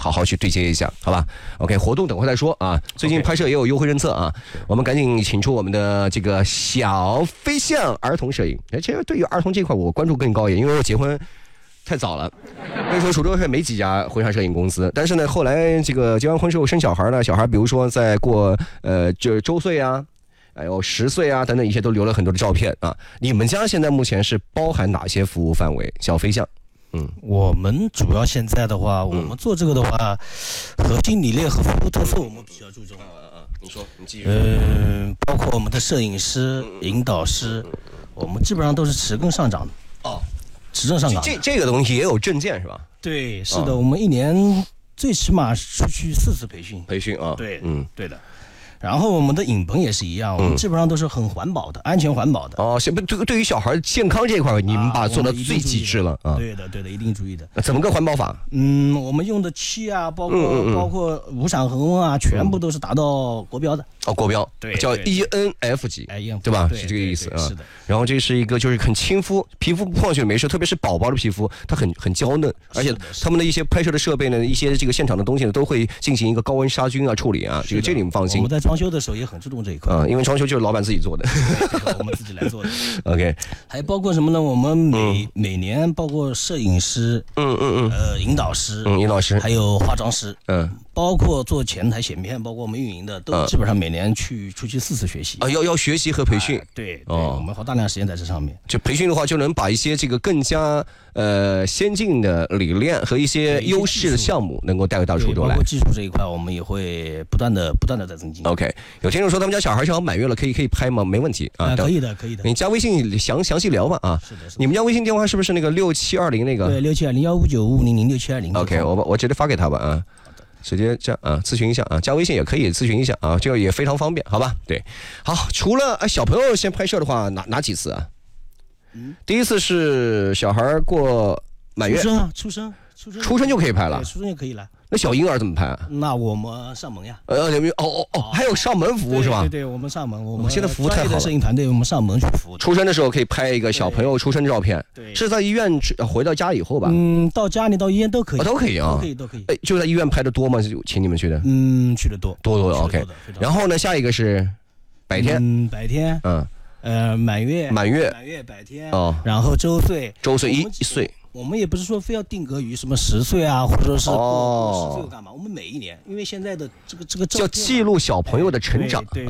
好好去对接一下，好吧 ？OK， 活动等会再说啊。最近拍摄也有优惠政策啊，我们赶紧请出我们的这个小飞象儿童摄影。其实对于儿童这块，我关注更高一点，因为我结婚太早了，那时候滁州市没几家婚纱摄影公司，但是呢，后来这个结完婚之后生小孩呢，小孩比如说在过这周岁啊，还有10岁啊等等一些都留了很多的照片啊。你们家现在目前是包含哪些服务范围？小飞象， 我们主要现在的话，我们做这个的话，核心理念和服务特色我们比较注重。 你说，你继续。 包括我们的摄影师、引导师，我们基本上都是持证上岗的。哦。持证上岗， 这个东西也有证件是吧？ 对，是的，我们一年最起码出去4次培训。 培训啊， 对，对的。然后我们的影棚也是一样，我们基本上都是很环保的，安全环保的。 哦，对于小孩健康这一块，你们把做到最极致了啊！ 对的，一定注意的。 怎么个环保法？ 我们用的漆啊，包括无闪恒温啊，全部都是达到国标的。 哦，国标， 对， 叫 ENF 级，对吧？是这个意思啊。 是的。 然后这是一个就是很亲肤，皮肤碰上去没事，特别是宝宝的皮肤，它很娇嫩，而且他们的一些拍摄的设备呢，一些这个现场的东西呢，都会进行一个高温杀菌啊处理啊，这你们放心。 我们在装修的时候也很注重这一块因为装修就是老板自己做的， 我们自己来做的。 OK， 还包括什么呢？我们每年包括摄影师，引导师，还有化妆师，包括做前台选片，包括我们运营的，都基本上每年出去4次学习啊，要学习和培训。 对，我们花大量时间在这上面。 就培训的话，就能把一些这个更加先进的理念和一些优势的项目能够带到滁州来。 包括技术这一块，我们也会不断的在增进。 OK， 有听众说他们家小孩正好满月了，可以拍吗？没问题啊， 可以的。 你加微信详细聊吧啊。 是的。 你们家微信电话是不是那个6720那个？ 对，6720155006720670。 OK， 我直接发给他吧啊。直接这样啊，咨询一下啊，加微信也可以咨询一下啊，这个也非常方便，好吧？对，好，除了小朋友先拍摄的话，哪几次啊？第一次是小孩过满月， 出生就可以拍了， 出生就可以了。 那小婴儿怎么拍啊？ 那我们上门呀。 还有上门服务是吧？ 对，我们上门，我们现在服务太好了。 摄影团队我们上门去服务。 出生的时候可以拍一个小朋友出生照片， 对， 是在医院回到家以后吧？ 到家里到医院都可以， 都可以啊， 都可以。 就在医院拍的多吗？请你们去的？ 去的多的 OK。然后呢，下一个是白天，满月白天然后周岁1岁。我们也不是说非要定格于什么10岁啊，或者是过10岁干嘛？我们每一年，因为现在的这个叫记录小朋友的成长， 对。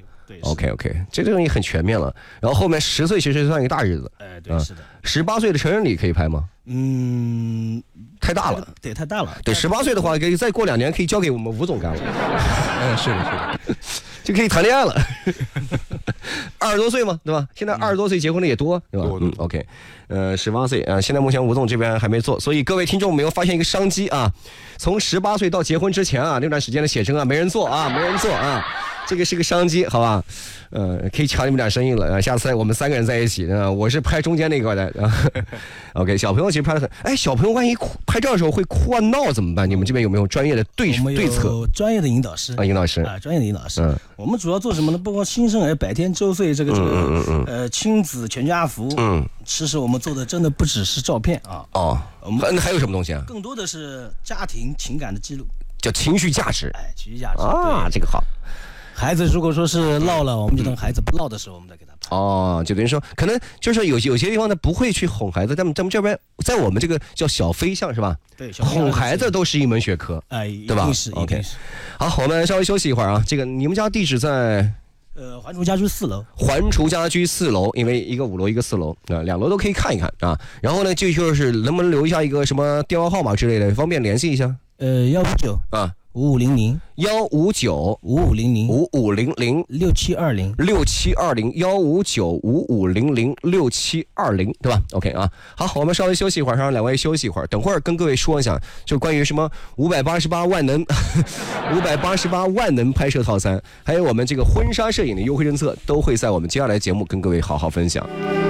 OK， 这东西很全面了。然后后面10岁其实算一个大日子， 对，是的。 18岁的成人礼可以拍吗？太大了， 对，太大了。 对，18岁的话，再过2年可以交给我们吴总干了。是的，就可以谈恋爱了。20多岁嘛，对吧？现在20多岁结婚的也多，对吧？OK， 18岁现在目前吴总这边还没做，所以各位听众没有发现一个商机啊？从18岁到结婚之前啊，那段时间的写真啊，没人做啊，这个是个商机，好吧？可以抢你们俩生意了。下次我们3个人在一起，我是拍中间那个的。OK， 小朋友其实拍得很，小朋友万一拍照的时候会哭啊闹怎么办？你们这边有没有专业的对策？ 专业的引导师啊， 专业的引导师。我们主要做什么呢？包括新生儿、白天、周岁这个亲子全家福。其实我们做的真的不只是照片啊。我们还有什么东西啊？ 更多的是家庭情感的记录， 叫情绪价值。 情绪价值啊，这个好。 孩子如果说是闹了，我们就等孩子不闹的时候，我们再给他拍。 就等于说，可能就是有些地方呢不会去哄孩子，咱们这边，在我们这个叫小飞象是吧？ 对， 哄孩子都是一门学科，对吧？ 一定是。 好，我们稍微休息一会儿啊。这个你们家地址在？ 环厨家居4楼。 环厨家居4楼，因为一个5楼，一个4楼，2楼都可以看一看啊。然后呢，就是能不能留下一个什么电话号码之类的，方便联系一下 ？1595500 159 5500 5500 6720 6720 159 5500 6720，对吧 ？OK 啊，好，我们稍微休息一会儿，让2位休息一会儿，等会儿跟各位说一下，就关于什么588万能588万能拍摄套餐，还有我们这个婚纱摄影的优惠政策，都会在我们接下来节目跟各位好好分享。